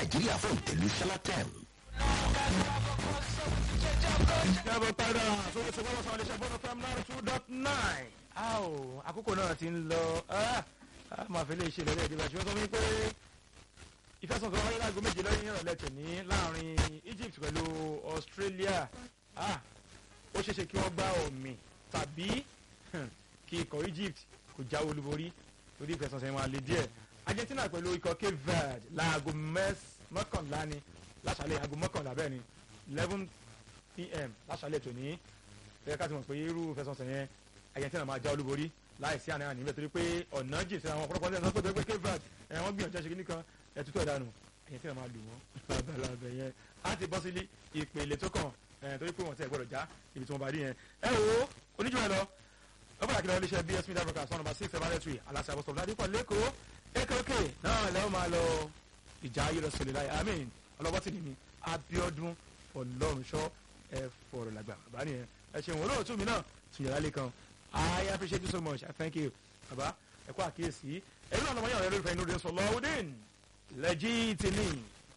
nàìjíríà fún ìtẹ̀lú Shalatem. Ìjábọ̀ padà sórí ìṣèwọ́n sọ̀rọ̀ iléeṣẹ́ bọ́ọ̀nù fm 92.9. Àkókò náà ti ń lọ. Máa fi lè ṣe lórí ẹ̀dínwó ṣùgbọ́n sọ fún mi pé ìfẹsọ̀kọ̀ wáyé láago méje lọ́yìn ìrọ̀lẹ́ tòní láàrin Egypt pẹ̀lú Australia. Ó ṣeéṣe kí wọ́n gbá ọ̀mì tàbí kí ikọ̀ Egypt kò jáwé olúborí lórí ìfẹsọ̀sẹ̀ wọn àlè díẹ̀. Argentina pẹ̀lú ikọ̀ Cape Verde láago mọ́kànlá ni láṣàlẹ̀ aago mọ́kànlá bẹ́ẹ̀ ni 11 PM láṣàlẹ̀ tòní. Ẹ̀ka ti mọ̀ pé irú ìfẹsọ̀sẹ̀ yẹn Argentina máa já olúborí láìsí àná níbẹ̀ torí pé ọ̀nà jìn sí àwọn ọ̀pọ̀lọpọ̀ ní ẹ̀sán pé Cape Verde wọ́n gbìyànjú ẹ̀ṣẹ̀ kìíní kan ẹ̀tútù ẹ̀dánù Argentina máa lù wọ́n lábẹ́ yẹn á ti bọ́ sí ìpele tó kàn torí pé wọ́n ti ẹ̀ gbọ́dọ̀ já ibi tí wọ́n bá rí yẹn. Ẹ wo oníjú ẹ lọ ọba àkìlọ̀ iléeṣẹ́ BS Media Broadcast one number 6 Evaletry aláṣẹ àbọ̀sọ̀ ládìpọ̀ lẹ́kọ̀ọ́ ekeke náà lẹ́wọ̀n máa lọ ìjà ayélujára sọ̀lẹ̀ láì amín ọlọ́bọ̀tì nìmi Abíọ́dún Ọlọ́runṣọ́ ẹ fọ̀rọ̀ làgbà bàbá nìyẹn ẹ ṣeun olóòtú mi náà tún yàrá lè kan I appreciate you so much I thank you bàbá ẹ kú àkíyèsí ẹ̀rọ àlọ́mọyàn rẹ lórí fẹ́ inú rẹ sọ lọ́wọ́dín lẹ́jì tì ní.